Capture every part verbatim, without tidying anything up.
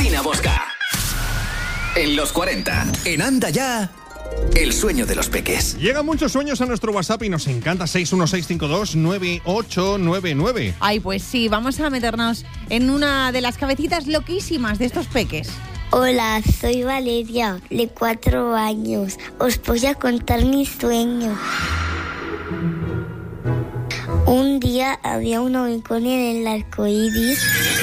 Cristina Bosca. En los cuarenta, en Anda Ya, el sueño de los peques. Llegan muchos sueños a nuestro WhatsApp y nos encanta. Seis uno seis cinco dos nueve ocho nueve nueve. Ay, pues sí, vamos a meternos en una de las cabecitas loquísimas de estos peques. Hola, soy Valeria, de cuatro años. Os voy a contar mi sueño. Un día había un unicornio en el arco iris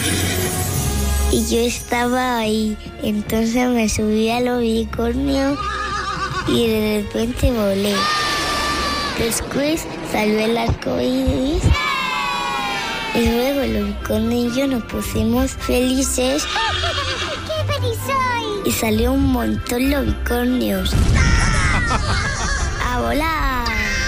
y yo estaba ahí. Entonces me subí al unicornio y de repente volé. Después salió el arco iris y luego el unicornio y yo nos pusimos felices. ¡Qué feliz soy! Y salió un montón de unicornios. ¡A volar!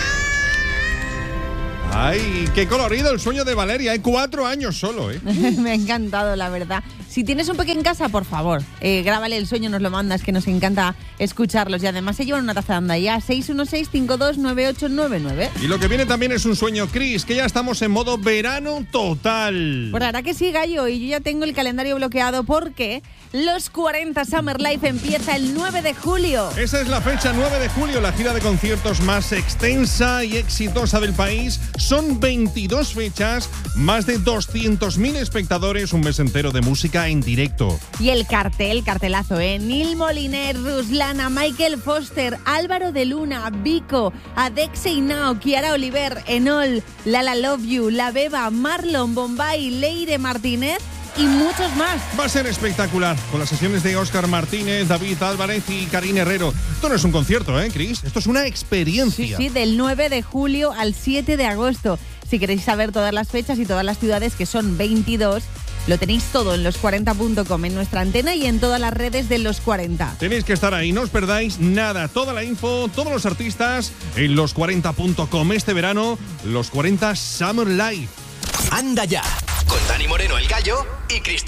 Ay, qué colorido el sueño de Valeria, hay cuatro años solo, ¿eh? Me ha encantado, la verdad. Si tienes un peque en casa, por favor, eh, grábale el sueño, nos lo mandas, que nos encanta escucharlos. Y además se llevan una taza de Anda Ya, seis uno seis cinco dos nueve ocho nueve nueve. Y lo que viene también es un sueño, Cris, que ya estamos en modo verano total. Pues ahora que sí, Gallo, y yo ya tengo el calendario bloqueado porque los cuarenta Summer Life empieza el nueve de julio. Esa es la fecha, nueve de julio, la gira de conciertos más extensa y exitosa del país. Son veintidós fechas, más de doscientos mil espectadores, un mes entero de música en directo. Y el cartel, cartelazo, ¿eh? Neil Moliner, Ruslana, Michael Foster, Álvaro de Luna, Vico, Adexe Inao, Kiara Oliver, Enol, Lala Love You, La Beba, Marlon, Bombay, Leire Martínez y muchos más. Va a ser espectacular, con las sesiones de Óscar Martínez, David Álvarez y Karina Herrero. Esto no es un concierto, ¿eh, Cris? Esto es una experiencia. Sí, sí, del nueve de julio al siete de agosto. Si queréis saber todas las fechas y todas las ciudades, que son veintidós, lo tenéis todo en los cuarenta punto com, en nuestra antena y en todas las redes de Los cuarenta. Tenéis que estar ahí, no os perdáis nada. Toda la info, todos los artistas en los cuarenta punto com. Este verano, Los cuarenta Summer Life. Anda Ya, con Dani Moreno, el Gallo, y Cristina.